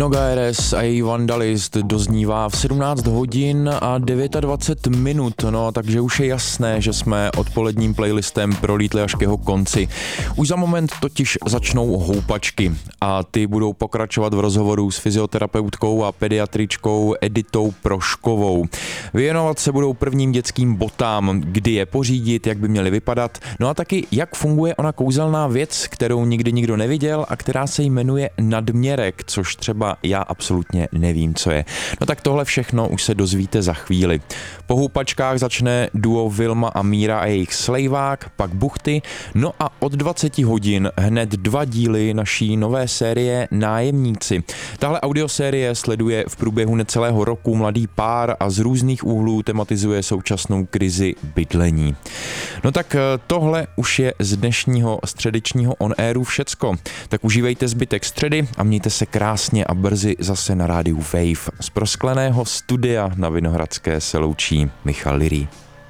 Noga RS a její Vandalist doznívá v 17 hodin a 29 minut, no takže už je jasné, že jsme odpoledním playlistem prolítli až k jeho konci. Už za moment totiž začnou houpačky a ty budou pokračovat v rozhovoru s fyzioterapeutkou a pediatričkou Editou Proškovou. Věnovat se budou prvním dětským botám, kdy je pořídit, jak by měly vypadat, no a taky jak funguje ona kouzelná věc, kterou nikdy nikdo neviděl a která se jmenuje nadměrek, což třeba já absolutně nevím, co je. No tak tohle všechno už se dozvíte za chvíli. Po houpačkách začne duo Vilma a Míra a jejich Slejvák, pak Buchty, no a od 20 hodin hned 2 díly naší nové série Nájemníci. Tahle audiosérie sleduje v průběhu necelého roku mladý pár a z různých úhlů tematizuje současnou krizi bydlení. No tak tohle už je z dnešního středečního On Airu všecko. Tak užívejte zbytek středy a mějte se krásně a brzy zase na rádiu Wave. Z proskleného studia na Vinohradské se loučí Michal Lirý.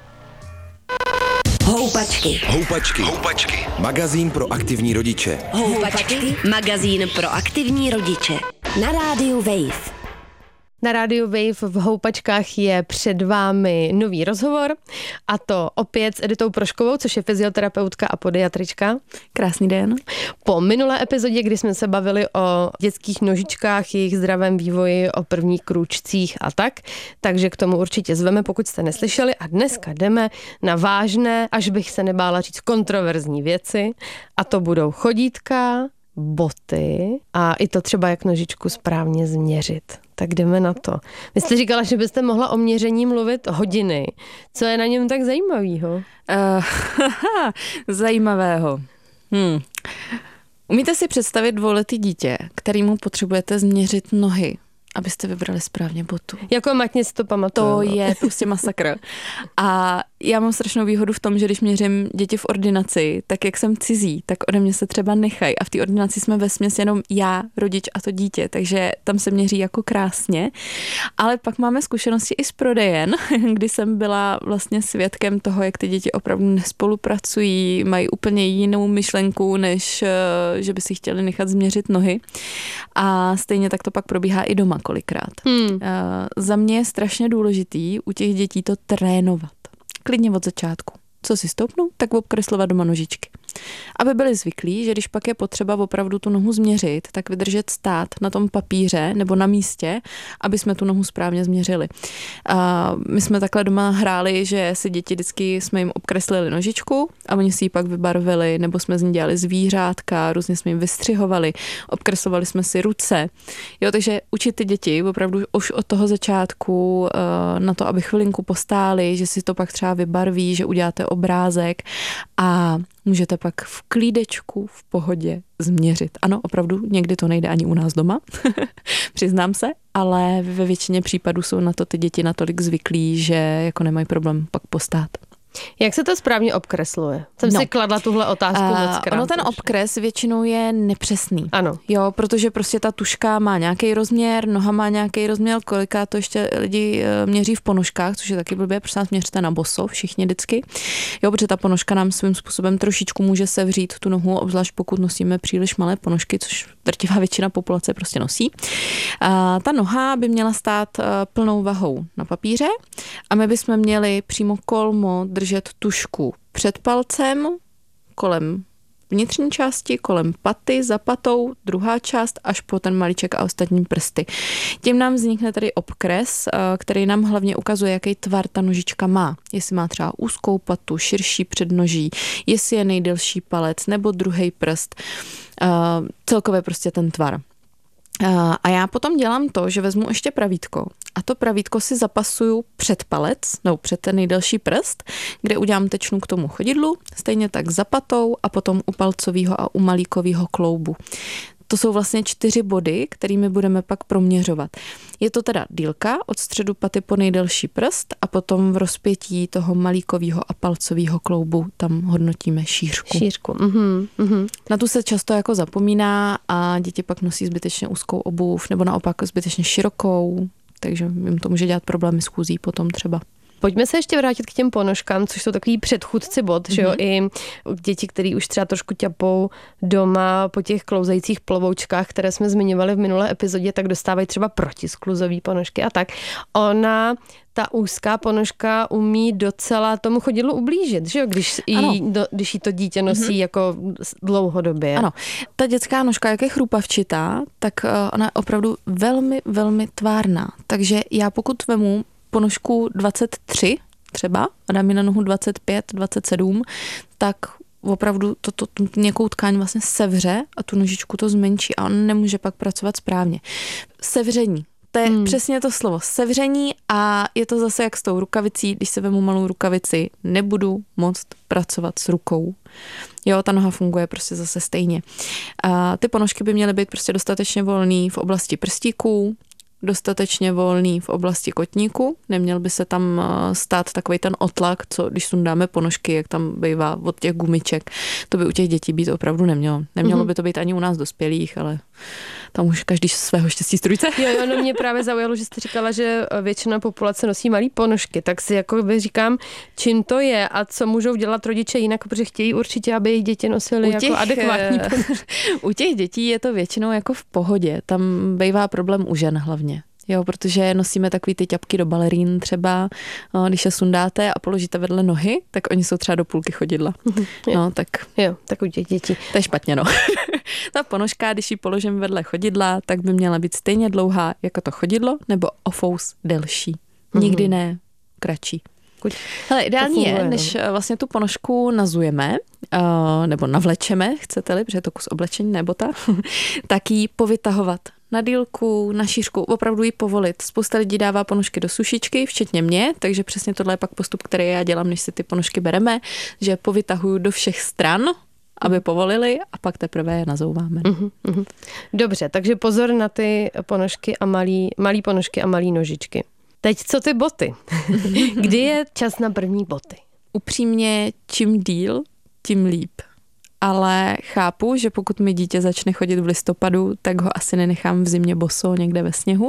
Houpačky. Magazín pro aktivní rodiče. Houpačky. Magazín pro aktivní rodiče. Na rádiu Wave. Na rádiu Wave v houpačkách je před vámi nový rozhovor a to opět s Editou Proškovou, což je fyzioterapeutka a pediatrička. Krásný den. Po minulé epizodě, kdy jsme se bavili o dětských nožičkách, jejich zdravém vývoji, o prvních krůčcích a tak, takže k tomu určitě zveme, pokud jste neslyšeli, a dneska jdeme na vážné, až bych se nebála říct kontroverzní věci, a to budou chodítka, boty a i to třeba jak nožičku správně změřit. Tak jdeme na to. Vy jste říkala, že byste mohla o měření mluvit hodiny. Co je na něm tak zajímavého? Zajímavého. Umíte si představit dvouletý dítě, kterému potřebujete změřit nohy, abyste vybrali správně botu? Jako matně si to pamatuju. To je prostě masakr. A já mám strašnou výhodu v tom, že když měřím děti v ordinaci, tak jak jsem cizí, tak ode mě se třeba nechají. A v té ordinaci jsme vesměs jenom já, rodič a to dítě, takže tam se měří jako krásně. Ale pak máme zkušenosti i z prodejen, kdy jsem byla vlastně svědkem toho, jak ty děti opravdu nespolupracují, mají úplně jinou myšlenku, než že by si chtěli nechat změřit nohy. A stejně tak to pak probíhá i doma kolikrát. Za mě je strašně důležitý u těch dětí to trénovat. Klidně od začátku. Co si stoupnou, tak obkreslovat doma nožičky. Aby byli zvyklí, že když pak je potřeba opravdu tu nohu změřit, tak vydržet stát na tom papíře nebo na místě, aby jsme tu nohu správně změřili. A my jsme takhle doma hráli, že si děti vždycky jsme jim obkreslili nožičku a oni si ji pak vybarvili, nebo jsme z ní dělali zvířátka, různě jsme jim vystřihovali, obkreslovali jsme si ruce. Jo, takže učit ty děti opravdu už od toho začátku na to, aby chvilinku postáli, že si to pak třeba vybarví, že uděláte obrázek a můžete pak v klídečku, v pohodě změřit. Ano, opravdu, někdy to nejde ani u nás doma, přiznám se, ale ve většině případů jsou na to ty děti natolik zvyklí, že jako nemají problém pak postát. Jak se to správně obkresluje? Jsem si kladla tuhle otázku mockrát. Ono ten obkres většinou je nepřesný. Ano. Jo, protože prostě ta tuška má nějaký rozměr, noha má nějaký rozměr, kolikrát to ještě lidi měří v ponožkách, což je taky blbě, protože nás měříte na boso, všichni vždycky. Jo, protože ta ponožka nám svým způsobem trošičku může sevřít tu nohu, obzvlášť pokud nosíme příliš malé ponožky, což drtivá většina populace prostě nosí. Ta noha by měla stát plnou vahou na papíře a my bychom měli přímo kolmo držet tušku před palcem, kolem vnitřní části, kolem paty, za patou, druhá část až po ten malíček a ostatní prsty. Tím nám vznikne tady obkres, který nám hlavně ukazuje, jaký tvar ta nožička má. Jestli má třeba úzkou patu, širší přednoží, jestli je nejdelší palec nebo druhý prst. Celkově prostě ten tvar. A já potom dělám to, že vezmu ještě pravítko a to pravítko si zapasuju před palec, nebo před ten nejdelší prst, kde udělám tečnu k tomu chodidlu, stejně tak za patou a potom u palcového a u malíkového kloubu. To jsou vlastně 4 body, kterými budeme pak proměřovat. Je to teda dílka od středu paty po nejdelší prst a potom v rozpětí toho malíkového a palcového kloubu tam hodnotíme šířku. Na tu se často jako zapomíná a děti pak nosí zbytečně úzkou obuv nebo naopak zbytečně širokou, takže jim to může dělat problémy s chůzí potom třeba. Pojďme se ještě vrátit k těm ponožkám, což jsou takový předchůdci bot, že jo, i děti, který už třeba trošku ťapou doma po těch klouzajících plovoučkách, které jsme zmiňovali v minulé epizodě, tak dostávají třeba protiskluzové ponožky a tak. Ta úzká ponožka umí docela tomu chodidlu ublížit, že jo, když jí to dítě nosí jako dlouhodobě. Ano, ta dětská nožka, jak je chrupavčitá, tak ona je opravdu velmi, velmi tvárná. Takže já pokud vemu ponožku 23 třeba a dám mi na nohu 25, 27, tak opravdu to nějakou tkáň vlastně sevře a tu nožičku to zmenší a on nemůže pak pracovat správně. Sevření. To je přesně to slovo, sevření a je to zase jak s tou rukavicí, když se vemu malou rukavici, nebudu moct pracovat s rukou. Jo, ta noha funguje prostě zase stejně. A ty ponožky by měly být prostě dostatečně volný v oblasti prstíků, dostatečně volný v oblasti kotníku, neměl by se tam stát takovej ten otlak, co když sundáme ponožky, jak tam bývá od těch gumiček, to by u těch dětí být opravdu nemělo. Nemělo by to být ani u nás dospělých, ale tam už každý svého štěstí strůjce. Jo, no mě právě zaujalo, že jste říkala, že většina populace nosí malý ponožky, tak si jako říkám, čím to je a co můžou dělat rodiče jinak, protože chtějí určitě, aby jejich děti nosily jako adekvátní ponožky. U těch dětí je to většinou jako v pohodě, tam bývá problém u žen hlavně. Jo, protože nosíme takový ty ťapky do balerín třeba, když je sundáte a položíte vedle nohy, tak oni jsou třeba do půlky chodidla. No, tak u těch dětí. To je špatně, no. Ta ponožka, když ji položím vedle chodidla, tak by měla být stejně dlouhá jako to chodidlo, nebo o fous delší. Nikdy ne kratší. Hele, ideální je, než vlastně tu ponožku nazujeme, nebo navlečeme, chcete-li, protože je to kus oblečení, ne bota, tak ji povytahovat na délku, na šířku, opravdu ji povolit. Spousta lidí dává ponožky do sušičky, včetně mě, takže přesně tohle je pak postup, který já dělám, než si ty ponožky bereme, že povytahuju do všech stran, aby povolili a pak teprve je nazouváme. Dobře, takže pozor na ty ponožky a malý ponožky a malý nožičky. Teď co ty boty? Kdy je čas na první boty? Upřímně, čím díl, tím líp. Ale chápu, že pokud mi dítě začne chodit v listopadu, tak ho asi nenechám v zimě boso někde ve sněhu.